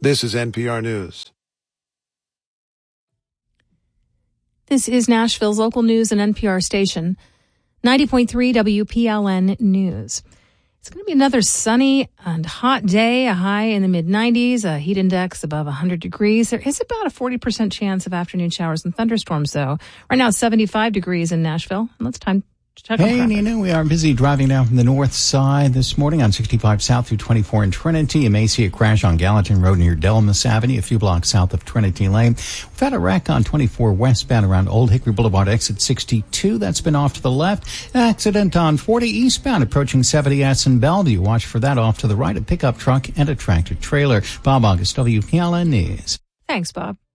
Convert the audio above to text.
This is NPR News. This is Nashville's local news and NPR station, 90.3 WPLN News. It's going to be another sunny and hot day, a high in the mid-90s, a heat index above 100 degrees. There is about a 40% chance of afternoon showers and thunderstorms, though. Right now, it's 75 degrees in Nashville. And let's check Hey, Nina, we are busy driving down from the north side this morning on 65 South through 24 in Trinity. You may see a crash on Gallatin Road near Delmas Avenue, a few blocks south of Trinity Lane. We've had a wreck on 24 westbound around Old Hickory Boulevard, exit 62. That's been off to the left. An accident on 40 eastbound approaching 70S in Bellevue. Watch for that off to the right, a pickup truck and a tractor trailer. Bob August, WPLN News. Thanks, Bob.